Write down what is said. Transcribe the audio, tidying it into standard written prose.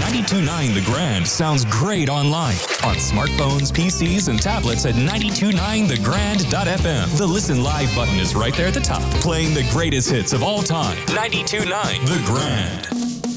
92.9 The Grand sounds great online. On smartphones, PCs, and tablets at 92.9thegrand.fm. The Listen Live button is right there at the top, playing the greatest hits of all time. 92.9 The Grand.